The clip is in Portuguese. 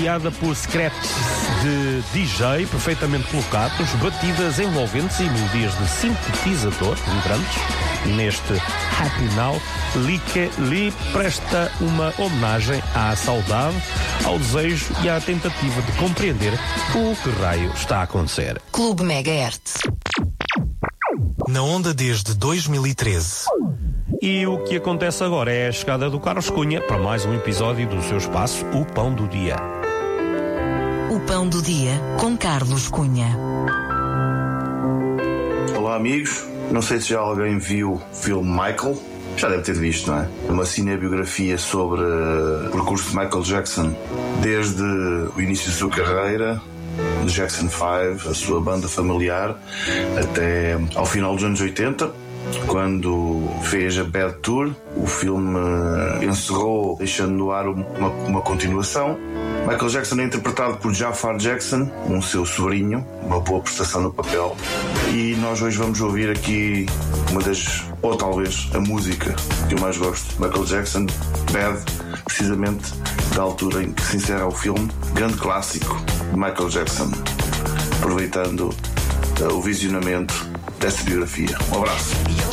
guiada por scratches de DJ perfeitamente colocados, batidas envolventes e melodias de sintetizador vibrantes. Neste Happy Now, lhe presta uma homenagem à saudade, ao desejo e à tentativa de compreender o que raio está a acontecer. Clube Megahertz. Na onda desde 2013. E o que acontece agora é a chegada do Carlos Cunha para mais um episódio do seu espaço, O Pão do Dia. O Pão do Dia com Carlos Cunha. Olá amigos, não sei se já alguém viu o filme Michael. Já deve ter visto, não é? Uma cinebiografia sobre o percurso de Michael Jackson desde o início da sua carreira, do Jackson 5, a sua banda familiar, até ao final dos anos 80, quando fez a Bad Tour. O filme encerrou, deixando no ar uma continuação. Michael Jackson é interpretado por Jafar Jackson, um seu sobrinho, uma boa prestação no papel. E nós hoje vamos ouvir aqui uma das, ou talvez a música que eu mais gosto, Michael Jackson, Bad, precisamente da altura em que se encerra o filme, grande clássico de Michael Jackson, aproveitando o visionamento desta biografia. Um abraço.